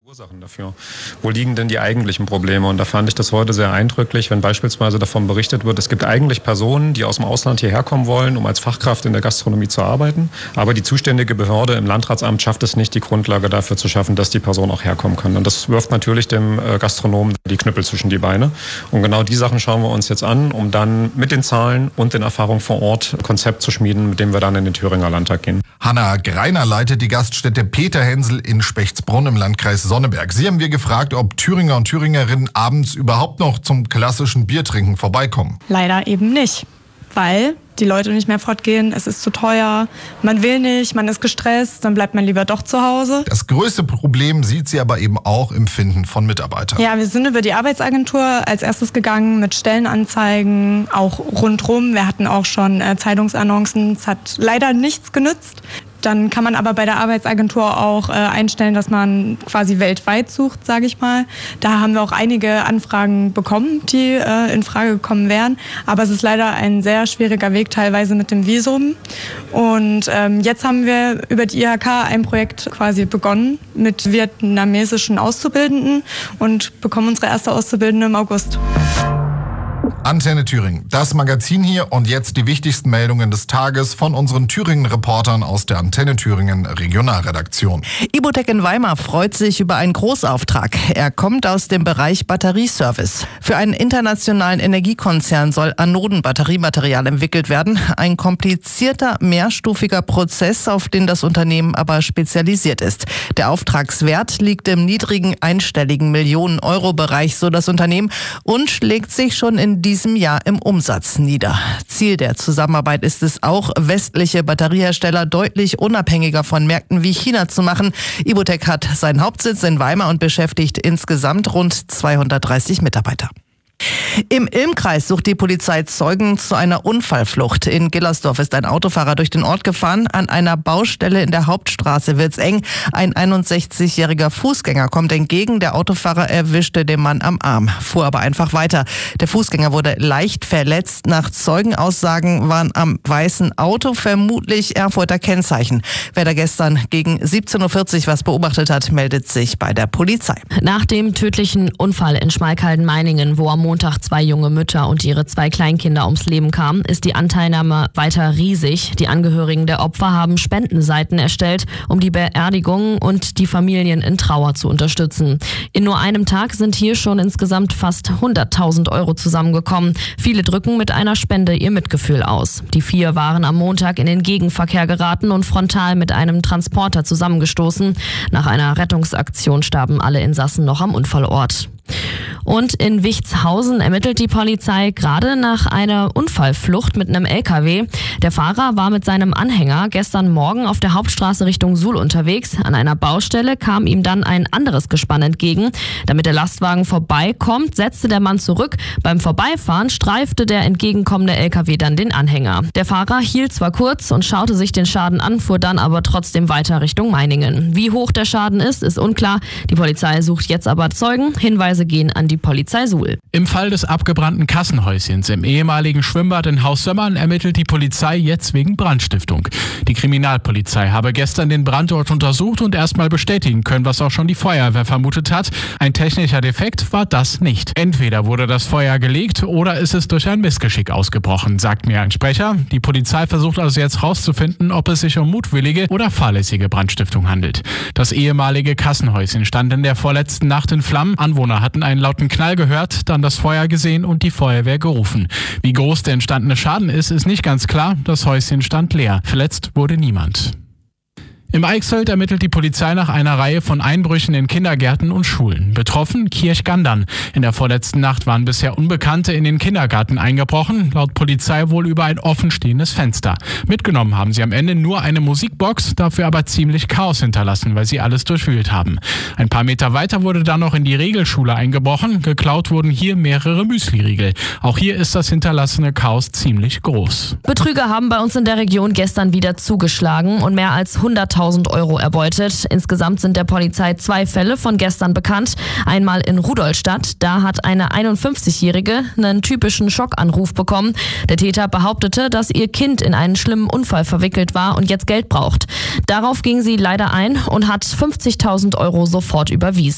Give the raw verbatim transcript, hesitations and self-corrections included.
Ursachen dafür. Wo liegen denn die eigentlichen Probleme? Und da fand ich das heute sehr eindrücklich, wenn beispielsweise davon berichtet wird, es gibt eigentlich Personen, die aus dem Ausland hierher kommen wollen, um als Fachkraft in der Gastronomie zu arbeiten. Aber die zuständige Behörde im Landratsamt schafft es nicht, die Grundlage dafür zu schaffen, dass die Person auch herkommen kann. Und das wirft natürlich dem Gastronomen die Knüppel zwischen die Beine. Und genau die Sachen schauen wir uns jetzt an, um dann mit den Zahlen und den Erfahrungen vor Ort ein Konzept zu schmieden, mit dem wir dann in den Thüringer Landtag gehen. Hanna Greiner leitet die Gaststätte Peter Hensel in Spechtsbrunn im Landkreis Sonneberg. Sie haben wir gefragt, ob Thüringer und Thüringerinnen abends überhaupt noch zum klassischen Biertrinken vorbeikommen. Leider eben nicht, weil die Leute nicht mehr fortgehen, es ist zu teuer, man will nicht, man ist gestresst, dann bleibt man lieber doch zu Hause. Das größte Problem sieht sie aber eben auch im Finden von Mitarbeitern. Ja, wir sind über die Arbeitsagentur als erstes gegangen mit Stellenanzeigen, auch rundrum. Wir hatten auch schon äh, Zeitungsannoncen, es hat leider nichts genützt. Dann kann man aber bei der Arbeitsagentur auch äh, einstellen, dass man quasi weltweit sucht, sage ich mal. Da haben wir auch einige Anfragen bekommen, die äh, in Frage gekommen wären. Aber es ist leider ein sehr schwieriger Weg, teilweise mit dem Visum. Und ähm, jetzt haben wir über die I H K ein Projekt quasi begonnen mit vietnamesischen Auszubildenden und bekommen unsere erste Auszubildende im August. Antenne Thüringen, das Magazin hier und jetzt die wichtigsten Meldungen des Tages von unseren Thüringen-Reportern aus der Antenne Thüringen Regionalredaktion. Ibotec in Weimar freut sich über einen Großauftrag. Er kommt aus dem Bereich Batterieservice. Für einen internationalen Energiekonzern soll Anodenbatteriematerial entwickelt werden. Ein komplizierter, mehrstufiger Prozess, auf den das Unternehmen aber spezialisiert ist. Der Auftragswert liegt im niedrigen einstelligen Millionen-Euro-Bereich, so das Unternehmen, und schlägt sich schon in diesem Jahr im Umsatz nieder. Ziel der Zusammenarbeit ist es auch, westliche Batteriehersteller deutlich unabhängiger von Märkten wie China zu machen. Ibotec hat seinen Hauptsitz in Weimar und beschäftigt insgesamt rund zweihundertdreißig Mitarbeiter. Im Ilm-Kreis sucht die Polizei Zeugen zu einer Unfallflucht. In Gillersdorf ist ein Autofahrer durch den Ort gefahren. An einer Baustelle in der Hauptstraße wird's eng. Ein einundsechzigjähriger Fußgänger kommt entgegen. Der Autofahrer erwischte den Mann am Arm, fuhr aber einfach weiter. Der Fußgänger wurde leicht verletzt. Nach Zeugenaussagen waren am weißen Auto vermutlich Erfurter Kennzeichen. Wer da gestern gegen siebzehn Uhr vierzig was beobachtet hat, meldet sich bei der Polizei. Nach dem tödlichen Unfall in Schmalkalden-Meiningen, wo am Montag zwei junge Mütter und ihre zwei Kleinkinder ums Leben kamen, ist die Anteilnahme weiter riesig. Die Angehörigen der Opfer haben Spendenseiten erstellt, um die Beerdigungen und die Familien in Trauer zu unterstützen. In nur einem Tag sind hier schon insgesamt fast hunderttausend Euro zusammengekommen. Viele drücken mit einer Spende ihr Mitgefühl aus. Die vier waren am Montag in den Gegenverkehr geraten und frontal mit einem Transporter zusammengestoßen. Nach einer Rettungsaktion starben alle Insassen noch am Unfallort. Und in Wichtshausen ermittelt die Polizei gerade nach einer Unfallflucht mit einem L K W. Der Fahrer war mit seinem Anhänger gestern Morgen auf der Hauptstraße Richtung Suhl unterwegs. An einer Baustelle kam ihm dann ein anderes Gespann entgegen. Damit der Lastwagen vorbeikommt, setzte der Mann zurück. Beim Vorbeifahren streifte der entgegenkommende L K W dann den Anhänger. Der Fahrer hielt zwar kurz und schaute sich den Schaden an, fuhr dann aber trotzdem weiter Richtung Meiningen. Wie hoch der Schaden ist, ist unklar. Die Polizei sucht jetzt aber Zeugen. Hinweise gehen an die Polizei Suhl. Im Fall des abgebrannten Kassenhäuschens im ehemaligen Schwimmbad in Haus Sömmern ermittelt die Polizei jetzt wegen Brandstiftung. Die Kriminalpolizei habe gestern den Brandort untersucht und erstmal bestätigen können, was auch schon die Feuerwehr vermutet hat. Ein technischer Defekt war das nicht. Entweder wurde das Feuer gelegt oder ist es durch ein Missgeschick ausgebrochen, sagt mir ein Sprecher. Die Polizei versucht also jetzt herauszufinden, ob es sich um mutwillige oder fahrlässige Brandstiftung handelt. Das ehemalige Kassenhäuschen stand in der vorletzten Nacht in Flammen. Anwohner hatten einen lauten Knall gehört, dann das Feuer gesehen und die Feuerwehr gerufen. Wie groß der entstandene Schaden ist, ist nicht ganz klar. Das Häuschen stand leer. Verletzt wurde niemand. Im Eichsfeld ermittelt die Polizei nach einer Reihe von Einbrüchen in Kindergärten und Schulen. Betroffen Kirchgandern. In der vorletzten Nacht waren bisher Unbekannte in den Kindergarten eingebrochen, laut Polizei wohl über ein offenstehendes Fenster. Mitgenommen haben sie am Ende nur eine Musikbox, dafür aber ziemlich Chaos hinterlassen, weil sie alles durchwühlt haben. Ein paar Meter weiter wurde dann noch in die Regelschule eingebrochen. Geklaut wurden hier mehrere Müsliriegel. Auch hier ist das hinterlassene Chaos ziemlich groß. Betrüger haben bei uns in der Region gestern wieder zugeschlagen und mehr als hunderttausend Euro erbeutet. Insgesamt sind der Polizei zwei Fälle von gestern bekannt. Einmal in Rudolstadt. Da hat eine einundfünfzigjährige einen typischen Schockanruf bekommen. Der Täter behauptete, dass ihr Kind in einen schlimmen Unfall verwickelt war und jetzt Geld braucht. Darauf ging sie leider ein und hat fünfzigtausend Euro sofort überwiesen.